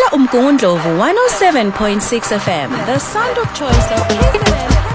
Umgungundlovu 107.6 FM, the sound of choice of KZN.